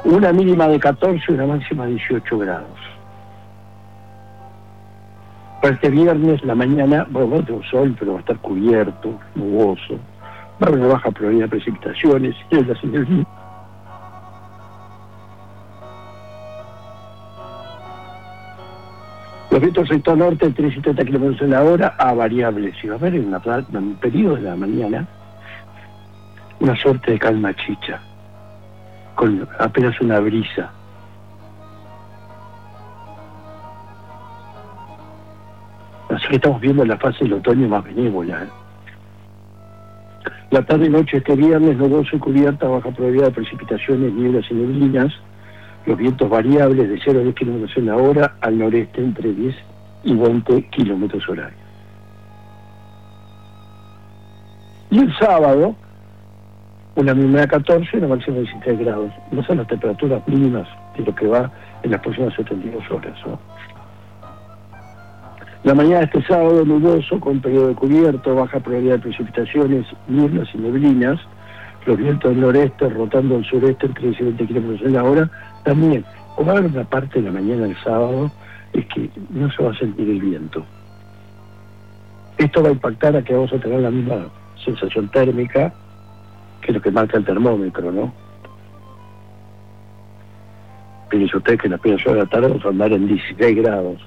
Una mínima de 14 y una máxima de 18 grados. Para este viernes, la mañana, bueno, va a tener sol, pero va a estar cubierto, nuboso. Va a haber una baja probabilidad de precipitaciones y es la señal. Los vientos sector norte de 370 km en la hora a variables. Y va a haber en un periodo de la mañana una suerte de calma chicha, con apenas una brisa. Así que estamos viendo la fase del otoño más benévola. La tarde y noche este viernes, nuboso y cubierta, baja probabilidad de precipitaciones, nieblas y neblinas. Los vientos variables de 0 a 10 km en la hora, al noreste entre 10 y 20 km horarios. Y el sábado, una mínima de 14 y una máxima de 16 grados. No son las temperaturas mínimas de lo que va en las próximas 72 horas, ¿no? La mañana de este sábado, nuboso, con periodo de cubierto, baja probabilidad de precipitaciones, nieblas y neblinas. Los vientos del noreste rotando al sureste entre 10 y 20 km en la hora. También, o va a haber una parte de la mañana del sábado, es que no se va a sentir el viento. Esto va a impactar a que vamos a tener la misma sensación térmica que lo que marca el termómetro, ¿no? Fíjense ustedes que en las primeras horas de la tarde vamos a andar en 16 grados.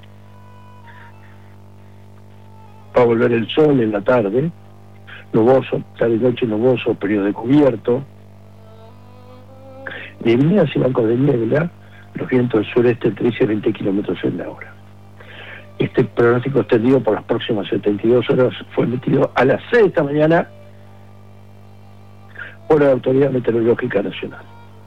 Va a volver el sol en la tarde, nuboso, tarde y noche nuboso, periodo de cubierto, neblinas y bancos de niebla, los vientos del sureste 13 a 20 kilómetros en la hora. Este pronóstico extendido por las próximas 72 horas fue emitido a las 6 de esta mañana por la Autoridad Meteorológica Nacional.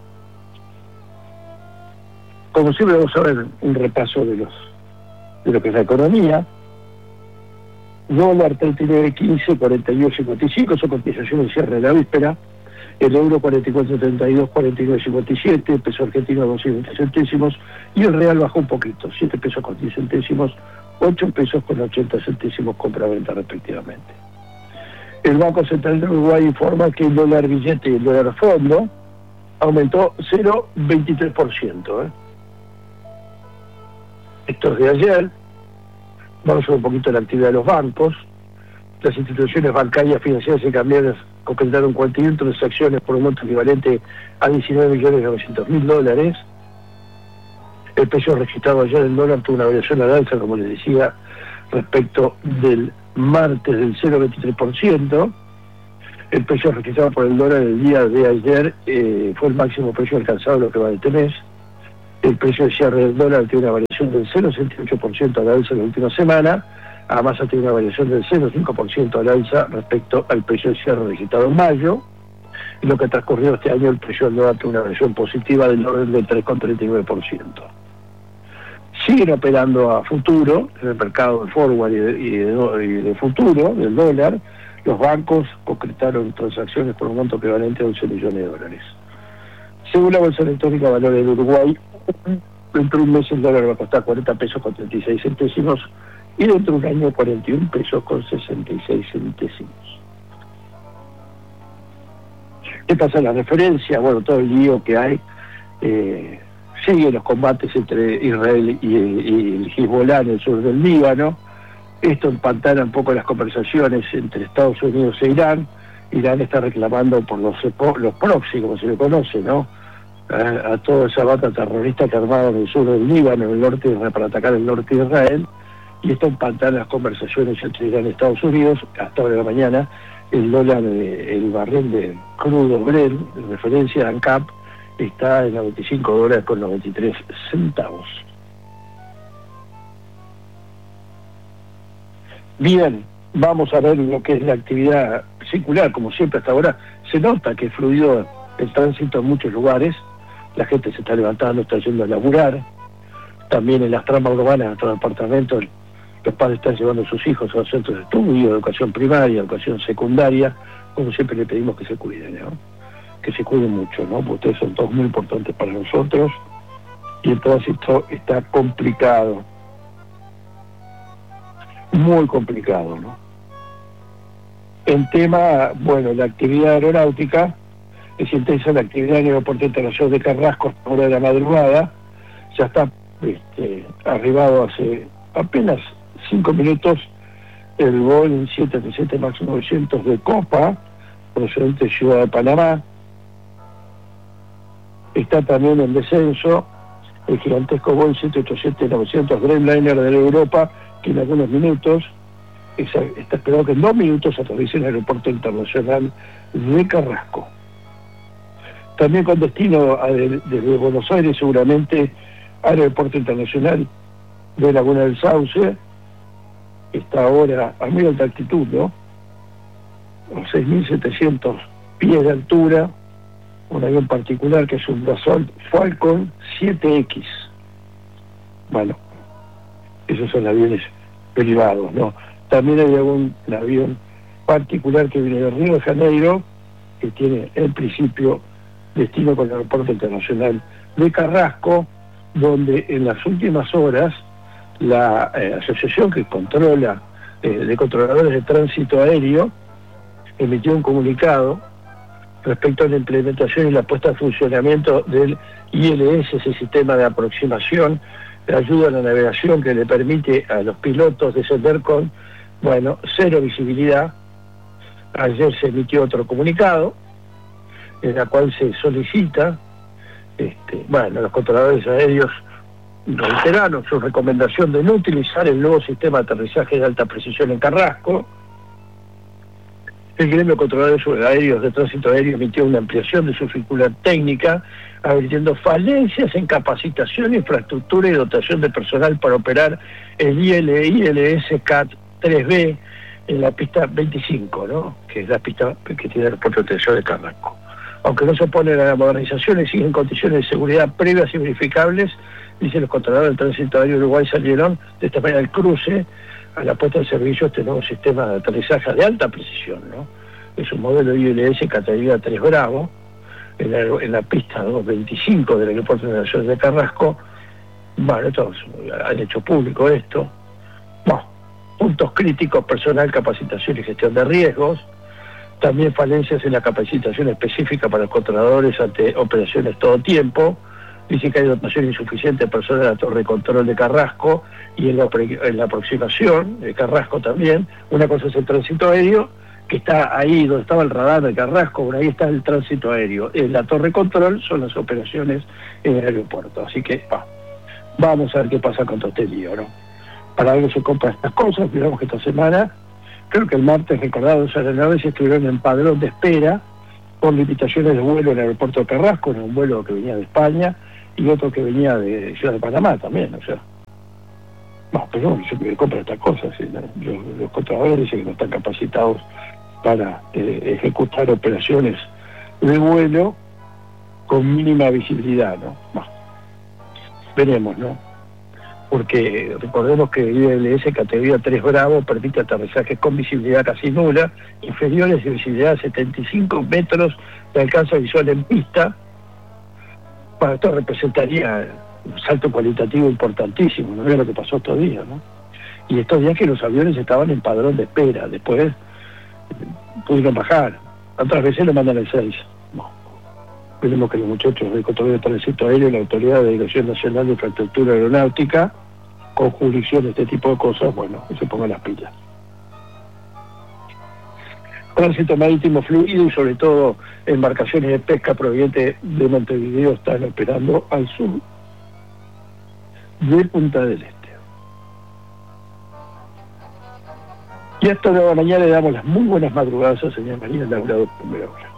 Como siempre vamos a ver un repaso de lo que es la economía. Dólar 39.15, 41.55, son cotizaciones de cierre de la víspera. El euro 44.32, 49.57, el peso argentino 12.20 céntimos y el real bajó un poquito, 7 pesos con 10 céntimos, 8 pesos con 80 céntimos compra-venta respectivamente. El Banco Central de Uruguay informa que el dólar billete y el dólar fondo aumentó 0,23%. Esto es de ayer. Vamos a ver un poquito la actividad de los bancos. Las instituciones bancarias, financieras y cambiarias concretaron 41 transacciones por un monto equivalente a $19.900.000. El precio registrado ayer del dólar tuvo una variación al alza, como les decía, respecto del martes del 0,23%. El precio registrado por el dólar el día de ayer fue el máximo precio alcanzado en lo que va de este mes. El precio de cierre del dólar tiene una variación del 0,68% al alza en la última semana. Además, tiene una variación del 0,5% al alza respecto al precio de cierre registrado en mayo. En lo que ha transcurrido este año, el precio del dólar tiene una variación positiva del orden del 3,39%. Siguen operando a futuro en el mercado de forward y de futuro del dólar. Los bancos concretaron transacciones por un monto equivalente a $11 millones. Según la Bolsa Electrónica de Valores de Uruguay, dentro de un mes el dólar va a costar 40 pesos con 36 céntimos y dentro de un año 41 pesos con 66 céntimos. ¿Qué pasa en la referencia? Bueno, todo el lío que hay. Siguen los combates entre Israel y el Hezbollah en el sur del Líbano. Esto empantana un poco las conversaciones entre Estados Unidos e Irán. Irán está reclamando por los proxy, como se le conoce, ¿no? A toda esa banda terrorista que armaron en el sur del Líbano, en el norte, para atacar el norte de Israel. Y esto empantana las conversaciones entre Irán y Estados Unidos. Hasta ahora de la mañana, el dólar, el barril de crudo Brent, de referencia ANCAP, está en $95 con 93 centavos. Bien, vamos a ver lo que es la actividad circular. Como siempre hasta ahora, se nota que es fluido el tránsito en muchos lugares. La gente se está levantando, está yendo a laburar. También en las tramas urbanas, en nuestros departamentos, los padres están llevando a sus hijos a los centros de estudio, educación primaria, educación secundaria. Como siempre le pedimos que se cuiden, ¿no? Que se cuiden mucho, ¿no? Porque ustedes son todos muy importantes para nosotros y el tránsito está complicado, muy complicado, ¿no? En tema, bueno, la actividad aeronáutica, Es intensa la actividad en el aeropuerto internacional de Carrasco a la hora de la madrugada. Ya está arribado hace apenas 5 minutos el Boeing 737 MAX 900 de Copa, procedente de Ciudad de Panamá. Está también en descenso el gigantesco Boeing 787-900 Dreamliner de la Europa, que en algunos minutos, está esperado que en 2 minutos aterrice en el aeropuerto internacional de Carrasco. También con destino desde Buenos Aires seguramente al aeropuerto internacional de Laguna del Sauce. Está ahora a muy alta altitud, ¿no? A 6.700 pies de altura, un avión particular que es un Dassault Falcon 7X. Bueno, esos son aviones privados, ¿no? También hay algún avión particular que viene de Río de Janeiro, que tiene en principio destino con el aeropuerto internacional de Carrasco, donde en las últimas horas la asociación que controla de controladores de tránsito aéreo emitió un comunicado respecto a la implementación y la puesta en funcionamiento del ILS, ese sistema de aproximación, de ayuda a la navegación que le permite a los pilotos descender con, cero visibilidad. Ayer se emitió otro comunicado en la cual se solicita, los controladores aéreos reiteraron su recomendación de no utilizar el nuevo sistema de aterrizaje de alta precisión en Carrasco. El gremio de controladores aéreos de tránsito aéreo emitió una ampliación de su circular técnica, advirtiendo falencias en capacitación, infraestructura y dotación de personal para operar el ILS CAT 3B en la pista 25, ¿no? Que es la pista que tiene el aeropuerto internacional de Carrasco. Aunque no se oponen a la modernización, exigen condiciones de seguridad previas y verificables, dicen los controladores del tránsito aéreo de Uruguay, salieron de esta manera el cruce a la puesta en servicio de este nuevo sistema de aterrizaje de alta precisión, ¿no? Es un modelo ILS categoría 3 Bravo, en la pista 225 del aeropuerto internacional de Carrasco. Todos han hecho público esto. Puntos críticos: personal, capacitación y gestión de riesgos. También falencias en la capacitación específica para los controladores ante operaciones todo tiempo. Dice que hay dotación insuficiente de personal en la torre de control de Carrasco y en la aproximación de Carrasco también. Una cosa es el tránsito aéreo, que está ahí donde estaba el radar de Carrasco, por ahí está el tránsito aéreo. En la torre de control son las operaciones en el aeropuerto. Así que vamos a ver qué pasa con todo este lío, ¿no? Para algo se compran estas cosas. Miramos que esta semana, creo que el martes, recordados aeronaves estuvieron en padrón de espera por limitaciones de vuelo en el aeropuerto de Carrasco, en un vuelo que venía de España y otro que venía de Ciudad de Panamá también, o sea. Pero no se compran estas cosas, ¿sí? Los controladores dicen que no están capacitados para ejecutar operaciones de vuelo con mínima visibilidad, ¿no? Veremos, ¿no? Porque recordemos que el ILS categoría 3 Bravo permite aterrizajes con visibilidad casi nula, inferiores de visibilidad a 75 metros de alcance visual en pista. Esto representaría un salto cualitativo importantísimo, ¿no? Es lo que pasó estos días, ¿no? Y estos días que los aviones estaban en padrón de espera, después pudieron bajar. Otras veces lo mandan el 6. Esperemos que los muchachos del Control de Tránsito Aéreo y la Autoridad de Dirección Nacional de Infraestructura Aeronáutica, con jurisdicción de este tipo de cosas, que se pongan las pilas. Tránsito marítimo fluido y sobre todo embarcaciones de pesca provenientes de Montevideo están operando al sur de Punta del Este. Y a esta nueva mañana le damos las muy buenas madrugadas a señor María Laura de primera hora.